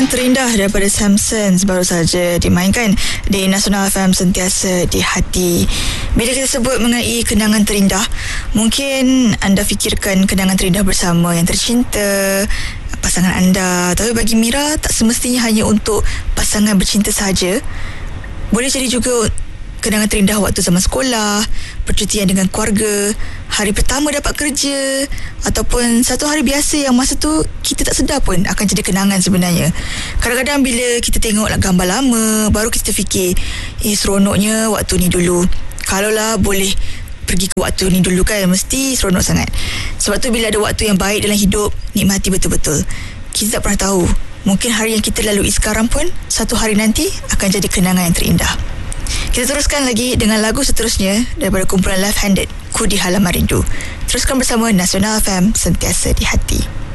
Kenangan terindah daripada Samsons baru saja dimainkan di Nasional FM Sentiasa di Hati. Bila kita sebut mengenai kenangan terindah, mungkin anda fikirkan kenangan terindah bersama yang tercinta, pasangan anda. Tapi bagi Mira, tak semestinya hanya untuk pasangan bercinta sahaja. Boleh jadi juga kenangan terindah waktu zaman sekolah, percutian dengan keluarga, hari pertama dapat kerja, ataupun satu hari biasa yang masa tu kita tak sedar pun akan jadi kenangan sebenarnya. Kadang-kadang bila kita tengoklah gambar lama, baru kita fikir, seronoknya waktu ni dulu. Kalaulah boleh pergi ke waktu ni dulu kan, mesti seronok sangat. Sebab tu bila ada waktu yang baik dalam hidup, nikmati betul-betul. Kita tak pernah tahu, mungkin hari yang kita lalui sekarang pun satu hari nanti akan jadi kenangan yang terindah. Kita teruskan lagi dengan lagu seterusnya daripada kumpulan Left Handed, Ku di Halaman Rindu. Teruskan bersama Nasional FM Sentiasa di Hati.